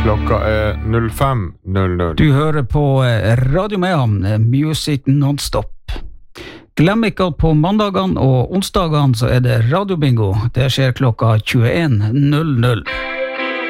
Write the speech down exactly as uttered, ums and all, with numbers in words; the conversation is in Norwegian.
Klokka er null fem null null. Du hører på Radio Mehamn, Music Non-Stop. Glem ikke at på mandagene og onsdagene så er det radiobingo. Det skjer klokka tjueen null null.